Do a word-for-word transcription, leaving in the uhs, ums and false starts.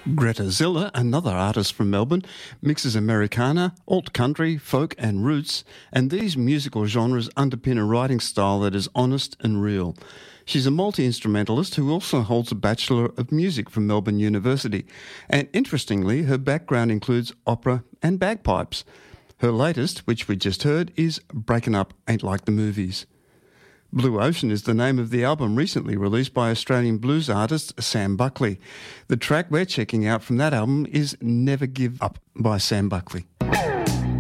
Greta Ziller, another artist from Melbourne, mixes Americana, alt-country, folk and roots, and these musical genres underpin a writing style that is honest and real. She's a multi-instrumentalist who also holds a Bachelor of Music from Melbourne University, and interestingly, her background includes opera and bagpipes. Her latest, which we just heard, is Breaking Up Ain't Like the Movies. Blue Ocean is the name of the album recently released by Australian blues artist Sam Buckley. The track we're checking out from that album is Never Give Up by Sam Buckley.